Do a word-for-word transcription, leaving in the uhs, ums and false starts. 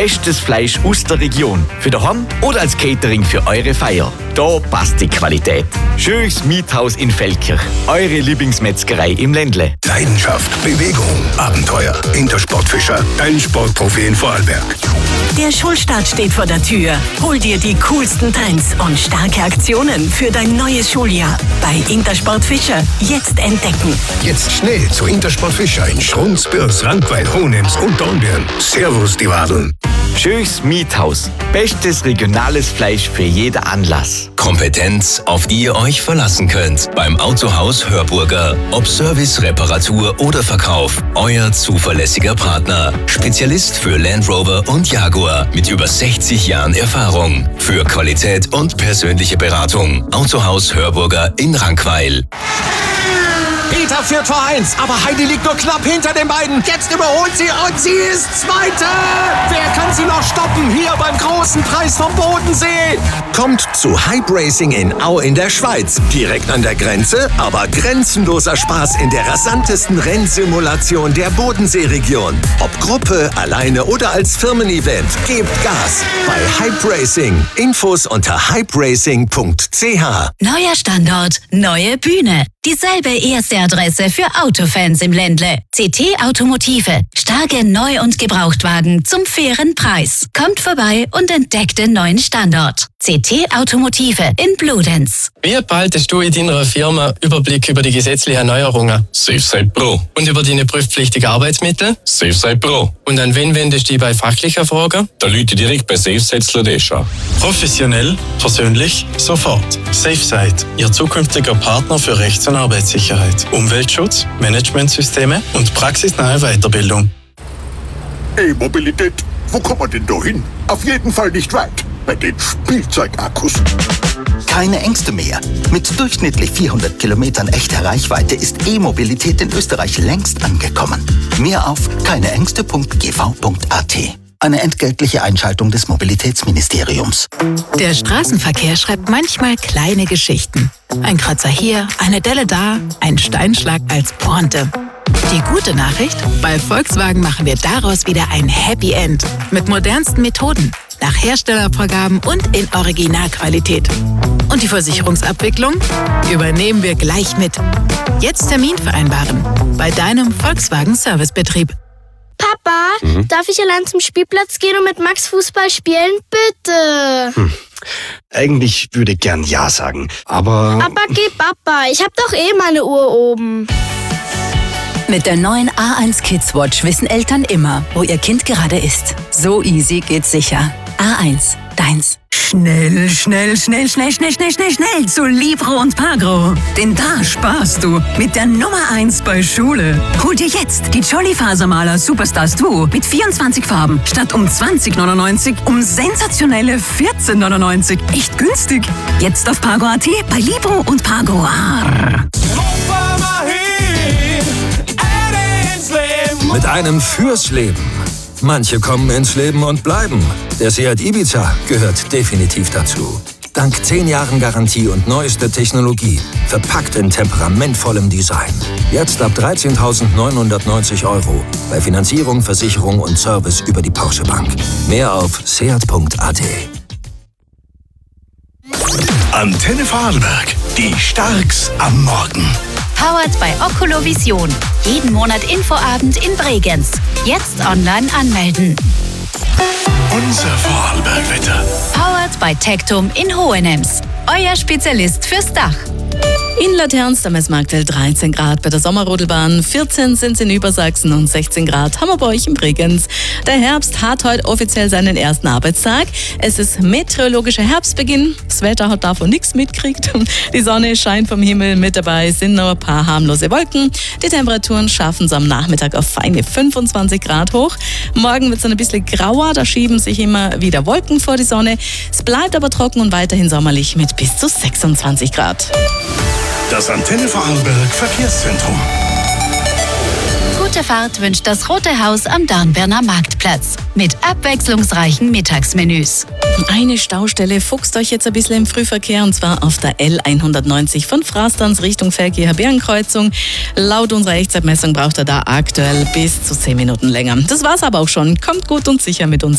Bestes Fleisch aus der Region. Für daheim oder als Catering für eure Feier. Da passt die Qualität. Schönes Miethaus in Feldkirch. Eure Lieblingsmetzgerei im Ländle. Leidenschaft, Bewegung, Abenteuer. Intersportfischer, dein Sportprofi in Vorarlberg. Der Schulstart steht vor der Tür. Hol dir die coolsten Trends und starke Aktionen für dein neues Schuljahr. Bei Intersport Fischer. Jetzt entdecken. Jetzt schnell zu Intersport Fischer in Schrunz, Bürs, Rankweil, Hohenems und Dornbirn. Servus, die Wadeln. Schönes Miethaus. Bestes regionales Fleisch für jeden Anlass. Kompetenz, auf die ihr euch verlassen könnt. Beim Autohaus Hörburger. Ob Service, Reparatur oder Verkauf. Euer zuverlässiger Partner. Spezialist für Land Rover und Jaguar. Mit über sechzig Jahren Erfahrung. Für Qualität und persönliche Beratung. Autohaus Hörburger in Rankweil. Peter führt vor eins, aber Heidi liegt nur knapp hinter den beiden. Jetzt überholt sie und sie ist Zweite. Wer kann sie noch stoppen? Hier beim großen Preis vom Bodensee. Kommt zu Hype Racing in Au in der Schweiz. Direkt an der Grenze, aber grenzenloser Spaß in der rasantesten Rennsimulation der Bodenseeregion. Ob Gruppe, alleine oder als Firmen-Event. Gebt Gas bei Hype Racing. Infos unter hype racing punkt c h. Neuer Standort, neue Bühne. Dieselbe erste Adresse für Autofans im Ländle. C T Automotive. Starke Neu- und Gebrauchtwagen zum fairen Preis. Kommt vorbei und entdeckt den neuen Standort. C T Automotive in Bludenz. Wie behaltest du in deiner Firma Überblick über die gesetzlichen Neuerungen? SafeSite Pro. Und über deine prüfpflichtigen Arbeitsmittel? SafeSite Pro. Und an wen wendest du dich bei fachlicher Fragen? Da Leute direkt bei SafeSite Slodesha. Professionell, persönlich, sofort. SafeSite, Ihr zukünftiger Partner für Rechts- und Arbeitssicherheit, Umweltschutz, Managementsysteme und praxisnahe Weiterbildung. E-Mobilität, wo kommt man denn da hin? Auf jeden Fall nicht weit. Bei den Spielzeugakkus. Keine Ängste mehr. Mit durchschnittlich vierhundert Kilometern echter Reichweite ist E-Mobilität in Österreich längst angekommen. Mehr auf keineängste punkt g v punkt a t. Eine entgeltliche Einschaltung des Mobilitätsministeriums. Der Straßenverkehr schreibt manchmal kleine Geschichten. Ein Kratzer hier, eine Delle da, ein Steinschlag als Pointe. Die gute Nachricht? Bei Volkswagen machen wir daraus wieder ein Happy End. Mit modernsten Methoden, nach Herstellervorgaben und in Originalqualität. Und die Versicherungsabwicklung übernehmen wir gleich mit. Jetzt Termin vereinbaren bei deinem Volkswagen Servicebetrieb. Papa, mhm. darf ich allein zum Spielplatz gehen und mit Max Fußball spielen? Bitte. Hm. Eigentlich würde ich gern Ja sagen, aber... Aber geh Papa, ich hab doch eh meine Uhr oben. Mit der neuen A eins Kids Watch wissen Eltern immer, wo ihr Kind gerade ist. So easy geht's sicher. A eins, deins. Schnell, schnell, schnell, schnell, schnell, schnell, schnell, schnell zu Libro und Pagro. Denn da sparst du mit der Nummer eins bei Schule. Hol dir jetzt die Jolly Fasermaler Superstars Duo mit vierundzwanzig Farben statt um zwanzig neunundneunzig um sensationelle vierzehn neunundneunzig. Echt günstig. Jetzt auf Pagro punkt at bei Libro und Pagro. Mit einem fürs Leben. Manche kommen ins Leben und bleiben. Der Seat Ibiza gehört definitiv dazu. Dank zehn Jahren Garantie und neueste Technologie. Verpackt in temperamentvollem Design. Jetzt ab dreizehntausendneunhundertneunzig Euro. Bei Finanzierung, Versicherung und Service über die Porsche Bank. Mehr auf seat punkt at. Antenne Vorarlberg. Die Starks am Morgen. Powered bei Oculovision. Jeden Monat Infoabend in Bregenz. Jetzt online anmelden. Unser Vorarlbergwetter. Powered bei Tectum in Hohenems. Euer Spezialist fürs Dach. In Laterns, der Messmarktwelt dreizehn Grad, bei der Sommerrodelbahn vierzehn sind es in Übersachsen und sechzehn Grad haben wir bei euch in Bregenz. Der Herbst hat heute offiziell seinen ersten Arbeitstag. Es ist meteorologischer Herbstbeginn. Das Wetter hat davon nichts mitgekriegt. Die Sonne scheint vom Himmel, mit dabei sind noch ein paar harmlose Wolken. Die Temperaturen schaffen es am Nachmittag auf feine fünfundzwanzig Grad hoch. Morgen wird es ein bisschen grauer, da schieben sich immer wieder Wolken vor die Sonne. Es bleibt aber trocken und weiterhin sommerlich mit bis zu sechsundzwanzig Grad. Das Antenne Vorarlberg Verkehrszentrum. Gute Fahrt wünscht das Rote Haus am Darnberner Marktplatz. Mit abwechslungsreichen Mittagsmenüs. Eine Staustelle fuchst euch jetzt ein bisschen im Frühverkehr, und zwar auf der L hundertneunzig von Frasterns Richtung Verkehr-Bärenkreuzung. Laut unserer Echtzeitmessung braucht er da aktuell bis zu zehn Minuten länger. Das war's aber auch schon. Kommt gut und sicher mit uns.